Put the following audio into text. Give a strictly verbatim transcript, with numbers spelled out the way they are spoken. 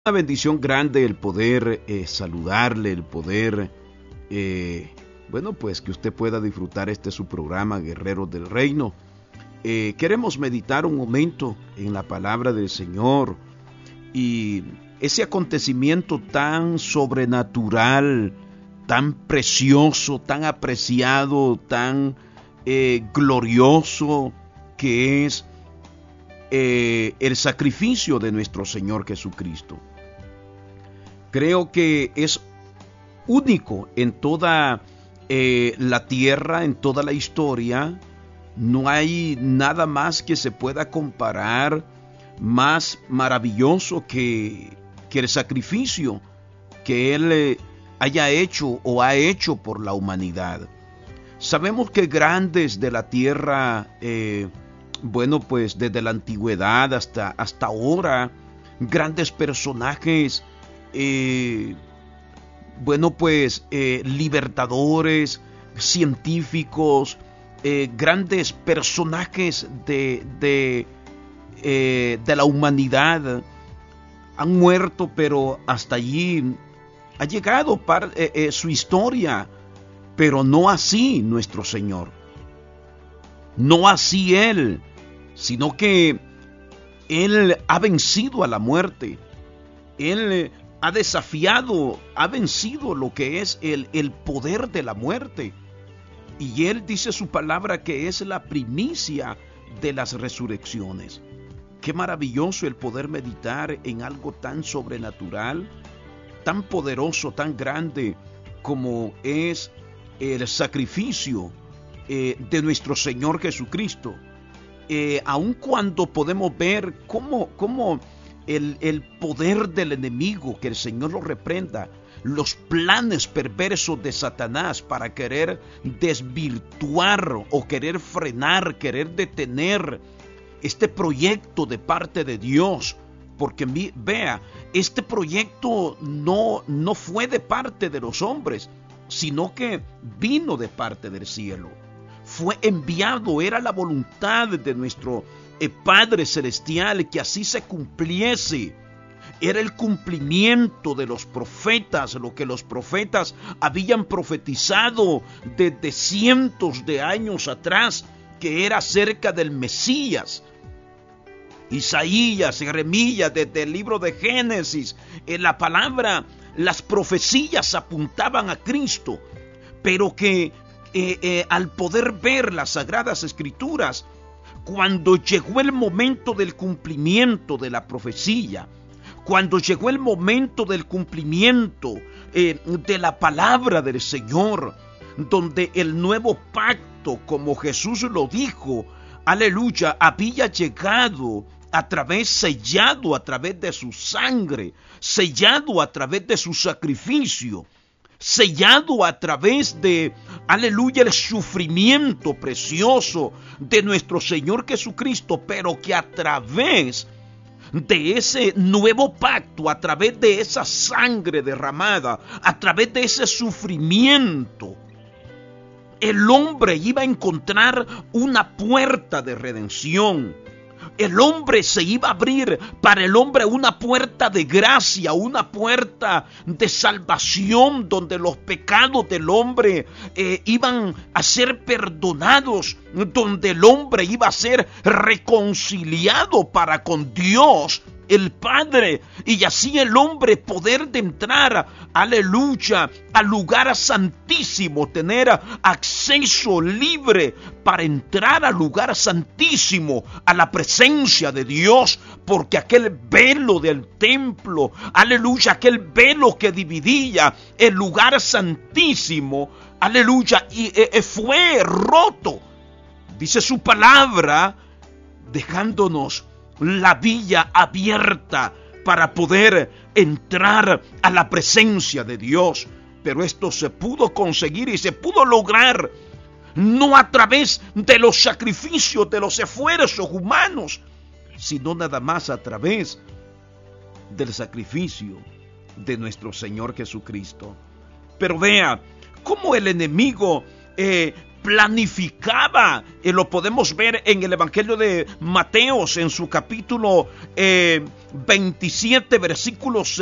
Una bendición grande el poder eh, saludarle, el poder, eh, bueno, pues que usted pueda disfrutar este su programa, Guerreros del Reino. Eh, queremos meditar un momento en la palabra del Señor y ese acontecimiento tan sobrenatural, tan precioso, tan apreciado, tan eh, glorioso que es eh, el sacrificio de nuestro Señor Jesucristo. Creo que es único en toda eh, la tierra, en toda la historia. No hay nada más que se pueda comparar más maravilloso que, que el sacrificio que Él eh, haya hecho o ha hecho por la humanidad. Sabemos que grandes de la tierra, eh, bueno, pues desde la antigüedad hasta, hasta ahora, grandes personajes, Eh, bueno pues eh, libertadores, científicos, eh, grandes personajes de, de, eh, de la humanidad han muerto, pero hasta allí ha llegado par, eh, eh, su historia, pero no así nuestro Señor, no así Él, sino que Él ha vencido a la muerte. Él ha desafiado, ha vencido lo que es el, el poder de la muerte. Y Él dice su palabra que es la primicia de las resurrecciones. Qué maravilloso el poder meditar en algo tan sobrenatural, tan poderoso, tan grande como es el sacrificio eh, de nuestro Señor Jesucristo. Eh, aun cuando podemos ver cómo, cómo El, el poder del enemigo, que el Señor lo reprenda, los planes perversos de Satanás para querer desvirtuar o querer frenar, querer detener este proyecto de parte de Dios. Porque vea, este proyecto no, no fue de parte de los hombres, sino que vino de parte del cielo. Fue enviado, era la voluntad de nuestro el Padre Celestial que así se cumpliese. Era el cumplimiento de los profetas, lo que los profetas habían profetizado desde cientos de años atrás, que era acerca del Mesías. Isaías, Jeremías, desde el libro de Génesis, en la palabra, las profecías apuntaban a Cristo, pero que eh, eh, al poder ver las Sagradas Escrituras, cuando llegó el momento del cumplimiento de la profecía, cuando llegó el momento del cumplimiento eh, de la palabra del Señor, donde el nuevo pacto, como Jesús lo dijo, aleluya, había llegado a través, sellado a través de su sangre, sellado a través de su sacrificio, sellado a través de, aleluya, el sufrimiento precioso de nuestro Señor Jesucristo, pero que a través de ese nuevo pacto, a través de esa sangre derramada, a través de ese sufrimiento, el hombre iba a encontrar una puerta de redención. El hombre se iba a abrir para el hombre una puerta de gracia, una puerta de salvación, donde los pecados del hombre eh, iban a ser perdonados, donde el hombre iba a ser reconciliado para con Dios el Padre, y así el hombre poder de entrar, aleluya, al lugar santísimo, tener acceso libre para entrar al lugar santísimo, a la presencia de Dios, porque aquel velo del templo, aleluya, aquel velo que dividía el lugar santísimo, aleluya, y eh, fue roto, dice su palabra, dejándonos la vía abierta para poder entrar a la presencia de Dios. Pero esto se pudo conseguir y se pudo lograr no a través de los sacrificios, de los esfuerzos humanos, sino nada más a través del sacrificio de nuestro Señor Jesucristo. Pero vea cómo el enemigo eh, planificaba. Eh, lo podemos ver en el Evangelio de Mateos, en su capítulo eh, veintisiete, versículos